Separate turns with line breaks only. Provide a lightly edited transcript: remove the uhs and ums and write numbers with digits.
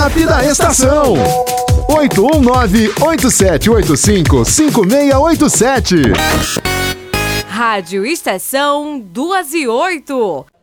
WhatsApp da estação 819-8785-5687.
Rádio Estação 2 e 8.